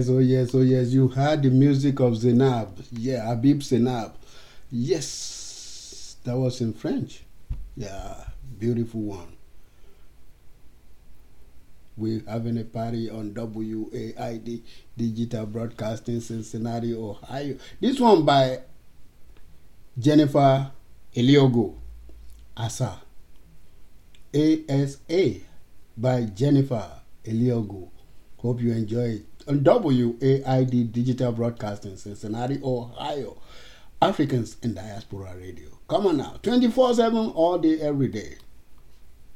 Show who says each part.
Speaker 1: yes, oh yes, oh yes. You heard the music of Zainab. Yeah, Habib Zainab. Yes, that was in French. Yeah, beautiful one. We're having a party on WAID Digital Broadcasting, Cincinnati, Ohio. This one by Jennifer Eliogo. Asa. ASA by Jennifer Eliogo. Hope you enjoy it. On WAID Digital Broadcasting, Cincinnati, Ohio. Africans in Diaspora Radio. Come on now. 24/7, all day, every day.